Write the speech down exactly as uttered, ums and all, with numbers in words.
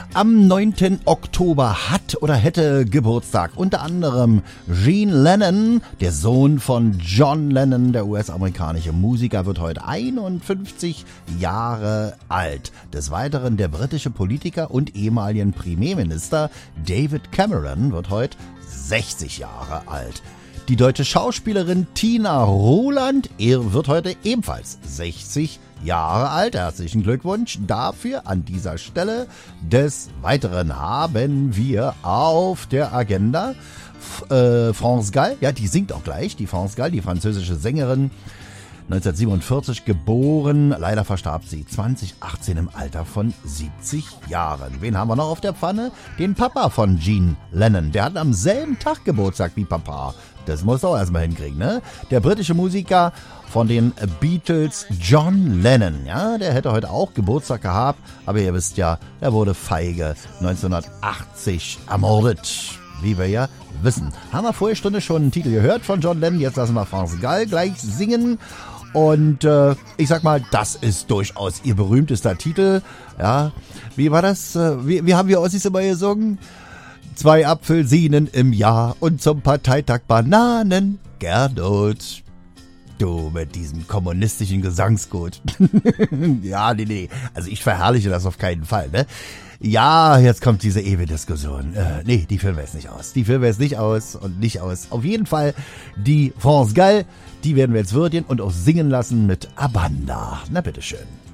Am neunten Oktober hat oder hätte Geburtstag unter anderem Gene Lennon, der Sohn von John Lennon, der U S-amerikanische Musiker, wird heute einundfünfzig Jahre alt. Des Weiteren der britische Politiker und ehemaligen Premierminister David Cameron wird heute sechzig Jahre alt. Die deutsche Schauspielerin Tina Ruland wird heute ebenfalls sechzig Jahre alt. Herzlichen Glückwunsch dafür an dieser Stelle. Des Weiteren haben wir auf der Agenda äh, France Gall. Ja, die singt auch gleich. Die France Gall, die französische Sängerin, neunzehnhundertsiebenundvierzig geboren. Leider verstarb sie zwanzig achtzehn im Alter von siebzig Jahren. Wen haben wir noch auf der Pfanne? Den Papa von Gene Lennon. Der hat am selben Tag Geburtstag wie Papa. Das muss auch erstmal hinkriegen, ne? Der britische Musiker von den Beatles, John Lennon, ja, der hätte heute auch Geburtstag gehabt, aber ihr wisst ja, er wurde feige neunzehnhundertachtzig ermordet, wie wir ja wissen. Haben wir vorher Stunde schon einen Titel gehört von John Lennon, jetzt lassen wir France Gall gleich singen. Und äh, ich sag mal, das ist durchaus ihr berühmtester Titel. Ja, wie war das? Wie, wie haben wir Ossis immer gesungen? Zwei Apfelsinen im Jahr und zum Parteitag Bananen. Gernot. Du mit diesem kommunistischen Gesangsgut. Ja, nee, nee. Also ich verherrliche das auf keinen Fall, ne? Ja, jetzt kommt diese ewige Diskussion. Äh, nee, die führen wir jetzt nicht aus. Die führen wir jetzt nicht aus und nicht aus. Auf jeden Fall die France Gall, die werden wir jetzt würdigen und auch singen lassen mit Abanda. Na, bitteschön.